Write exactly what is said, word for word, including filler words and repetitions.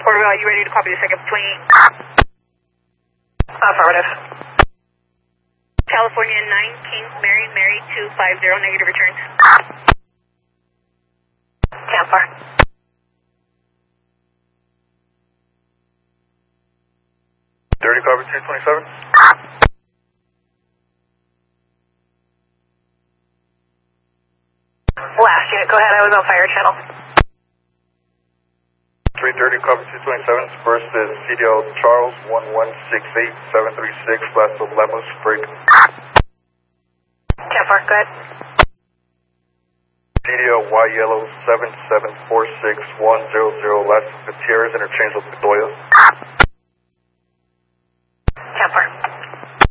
Porterville, are you ready to copy the second between? Affirmative. California nine, King, Mary, Mary two five zero, negative returns. Campfire. Dirty copy two twenty-seven. Last unit, go ahead, I was on fire channel. three thirty copy two twenty-seven. First is C D L Charles one one six eight seven three six, last of Lemos, break. Campfire, go ahead. C D L Y Yellow seven seven four six one zero zero, last of Gutierrez, interchange with Bedoya.